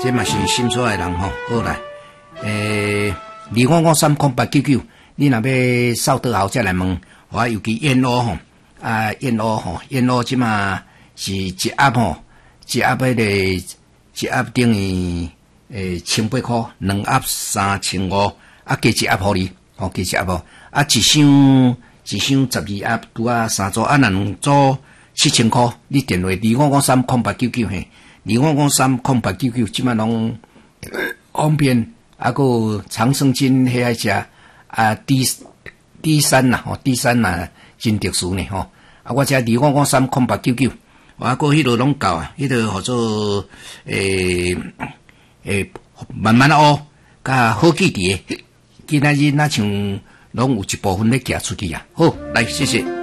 这嘛是心所的人吼，好来，25530899，你若要扫倒后再来问，我尤其燕窝吼，燕窝即嘛是一盒吼，一盒一盒等于1800块，2盒3500，加一盒互你，加一盒一箱12盒，拄3组，若2组7000块，你电话25530899嘿。25530899，即摆拢方便，个长生津迄个食D3啦，D3啦真特殊呢吼。我遮25530899，我迄落拢够啊，迄落叫做慢慢学，甲好记伫诶。今仔日若像拢有一部分咧寄出去啊。好，来谢谢。